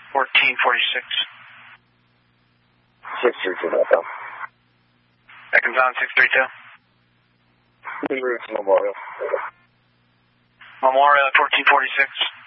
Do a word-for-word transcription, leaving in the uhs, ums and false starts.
fourteen forty-six. six three two, Delta. Beckons on six three two. En route to Memorial. Memorial at fourteen forty-six.